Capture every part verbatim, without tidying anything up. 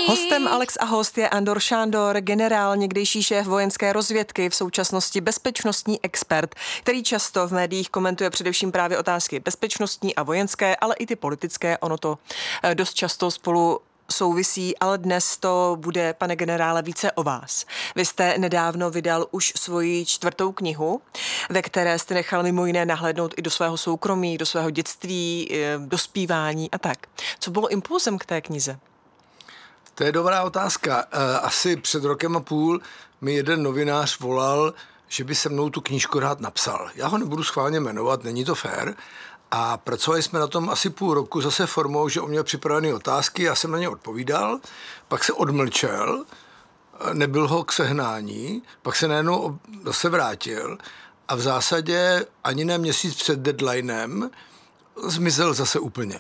Hostem Alex a host je Andor Šándor, generál, někdejší šéf vojenské rozvědky, v současnosti bezpečnostní expert, který často v médiích komentuje především právě otázky bezpečnostní a vojenské, ale i ty politické. Ono to dost často spolu souvisí, ale dnes to bude, pane generále, více o vás. Vy jste nedávno vydal už svoji čtvrtou knihu, ve které jste nechal mimo jiné nahlédnout i do svého soukromí, do svého dětství, dospívání a tak. Co bylo impulsem k té knize? To je dobrá otázka. Asi před rokem a půl mi jeden novinář volal, že by se mnou tu knížku rád napsal. Já ho nebudu schválně jmenovat, není to fér. A pracovali jsme na tom asi půl roku zase formou, že on měl připravené otázky, já jsem na ně odpovídal, pak se odmlčel, nebyl ho k sehnání, pak se najednou zase vrátil a v zásadě ani ne měsíc před deadlinem zmizel zase úplně.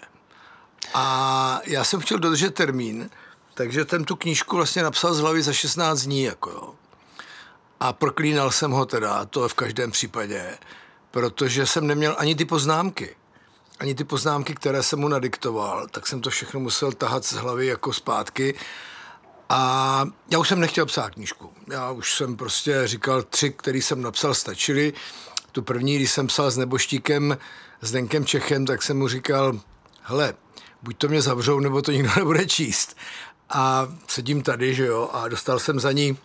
A já jsem chtěl dodržet termín, takže ten tu knížku vlastně napsal z hlavy za šestnáct dní, jako jo. A proklínal jsem ho teda, to je v každém případě, protože jsem neměl ani ty poznámky. Ani ty poznámky, které jsem mu nadiktoval, tak jsem to všechno musel tahat z hlavy jako zpátky. A já už jsem nechtěl psát knížku. Já už jsem prostě říkal, tři, který jsem napsal, stačily. Tu první, když jsem psal s neboštíkem, s Denkem Čechem, tak jsem mu říkal, hele, buď to mě zavřou, nebo to nikdo nebude číst. A sedím tady, že jo, a dostal jsem za ní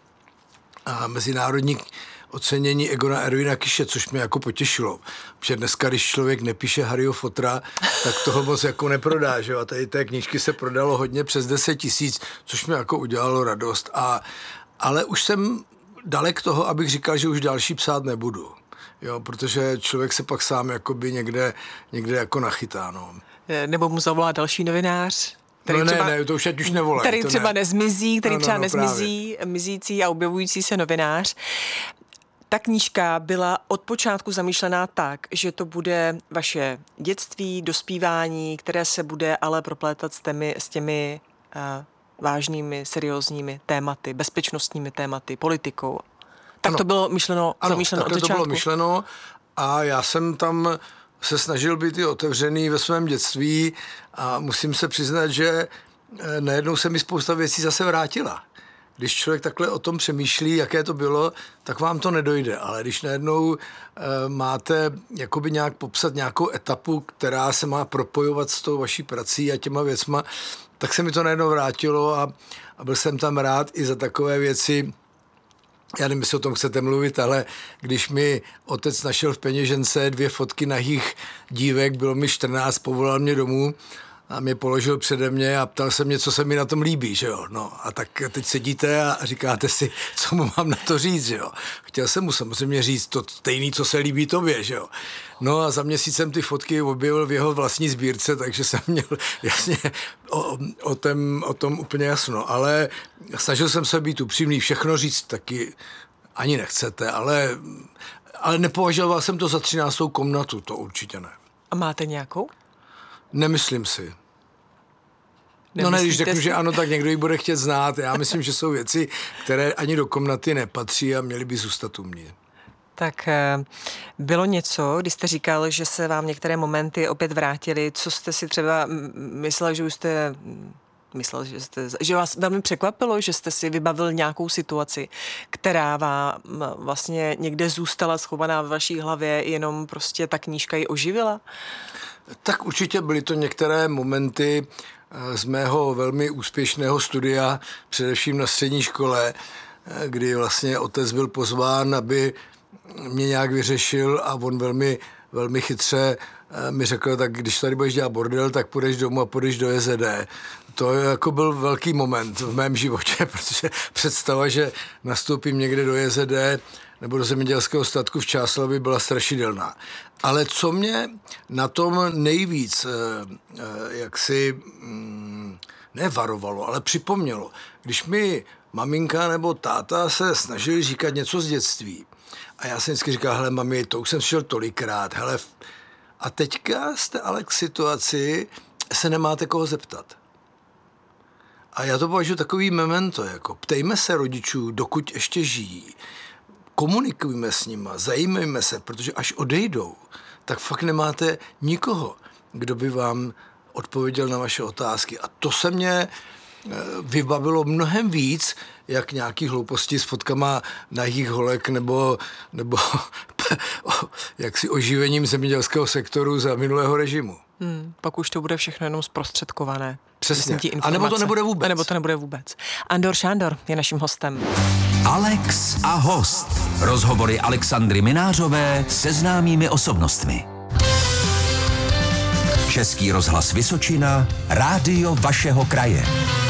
a mezinárodní ocenění Egona Ervina Kiše, což mě jako potěšilo. Protože dneska, když člověk nepíše Harryho Pottera, tak toho moc jako neprodá, že jo. A tady té knížky se prodalo hodně přes deset tisíc, což mě jako udělalo radost. A, ale už jsem dalek toho, abych říkal, že už další psát nebudu. Jo, protože člověk se pak sám jakoby někde, někde jako nachytá, no. Nebo mu zavolá další novinář? Který no ne, třeba, ne, to už ať už nevolají. Který třeba ne. nezmizí, který no, no, třeba no, nezmizí, právě. mizící a objevující se novinář. Ta knížka byla od počátku zamýšlená tak, že to bude vaše dětství, dospívání, které se bude ale proplétat s těmi, s těmi uh, vážnými, seriózními tématy, bezpečnostními tématy, politikou. Tak ano. to bylo myšleno, ano, zamýšleno od začátku? to bylo myšleno a já jsem tam se snažil být i otevřený ve svém dětství a musím se přiznat, že najednou se mi spousta věcí zase vrátila. Když člověk takhle o tom přemýšlí, jaké to bylo, tak vám to nedojde. Ale když najednou e, máte jakoby nějak popsat nějakou etapu, která se má propojovat s tou vaší prací a těma věcma, tak se mi to najednou vrátilo a, a byl jsem tam rád i za takové věci. Já nevím, jestli o tom chcete mluvit, ale když mi otec našel v peněžence dvě fotky nahých dívek, bylo mi čtrnáct, povolal mě domů a mě položil přede mě a ptal se mě, co se mi na tom líbí, že jo. No a tak teď sedíte a říkáte si, co mu mám na to říct, že jo. Chtěl jsem mu samozřejmě říct to stejný, co se líbí tobě, že jo. No a za měsíc jsem ty fotky objevil v jeho vlastní sbírce, takže jsem měl jasně o, o, tom, o tom úplně jasno. Ale snažil jsem se být upřímný, všechno říct taky ani nechcete, ale, ale nepovažoval jsem to za třináctou komnatu, to určitě ne. A máte nějakou? Nemyslím si. No ne, když řeknu, si? že ano, tak někdo ji bude chtět znát. Já myslím, že jsou věci, které ani do komnaty nepatří a měly by zůstat u mě. Tak bylo něco, když jste říkal, že se vám některé momenty opět vrátily, co jste si třeba myslel, že už jste... Myslel, že, jste, že vás velmi překvapilo, že jste si vybavil nějakou situaci, která vám vlastně někde zůstala schovaná v vaší hlavě, jenom prostě ta knížka ji oživila? Tak určitě byly to některé momenty z mého velmi úspěšného studia, především na střední škole, kdy vlastně otec byl pozván, aby mě nějak vyřešil a on velmi, velmi chytře mi řekl, tak když tady budeš dělat bordel, tak půjdeš domů a půjdeš do J Z D. To jako byl velký moment v mém životě, protože představa, že nastoupím někde do J Z D nebo do zemědělského statku v Čáslavi byla strašidelná. Ale co mě na tom nejvíc jaksi nevarovalo, ale připomnělo, když mi maminka nebo táta se snažili říkat něco z dětství a já jsem vždycky říkal, hele mami, to už jsem slyšel tolikrát, hele, a teďka jste ale k situaci, se nemáte koho zeptat. A já to považuji takový memento, jako ptejme se rodičů, dokud ještě žijí, komunikujme s nima, zajímejme se, protože až odejdou, tak fakt nemáte nikoho, kdo by vám odpověděl na vaše otázky. A to se mě vybavilo mnohem víc, jak nějaký hlouposti s fotkama nahých holek nebo, nebo jaksi oživením zemědělského sektoru za minulého režimu. Hmm, pak už to bude všechno jenom zprostředkované. Přesně. A nebo to nebude vůbec. A nebo to nebude vůbec. Andor Šándor je naším hostem. Alex a host. Rozhovory Alexandry Minářové se známými osobnostmi. Český rozhlas Vysočina, rádio vašeho kraje.